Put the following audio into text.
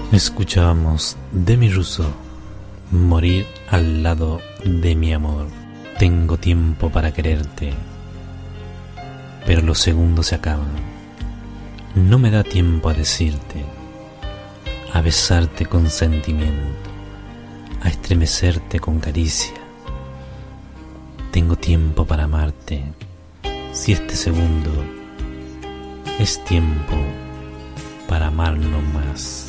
Escuchábamos Demi Russo, Morir al lado de mi amor. Tengo tiempo para quererte, pero los segundos se acaban. No me da tiempo a decirte, a besarte con sentimiento, a estremecerte con caricia. Tengo tiempo para amarte, si este segundo es tiempo para amarnos más.